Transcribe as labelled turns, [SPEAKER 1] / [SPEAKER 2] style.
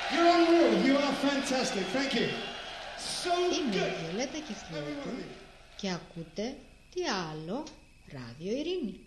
[SPEAKER 1] You're unreal. You are fantastic. Thank you. So
[SPEAKER 2] Είμαι
[SPEAKER 1] good.
[SPEAKER 2] η Βιολέτα Κεφλέτου και ακούτε τι άλλο, Ράδιο Ειρήνη.